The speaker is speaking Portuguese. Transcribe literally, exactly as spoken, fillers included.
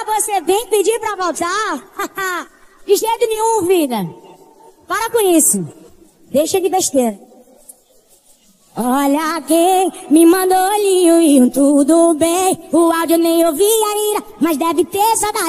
você vem pedir pra voltar? De jeito nenhum, vida. Para com isso. Deixa de besteira. Olha quem me mandou olhinho e um tudo bem. O áudio nem ouvi ainda, mas deve ter saudade.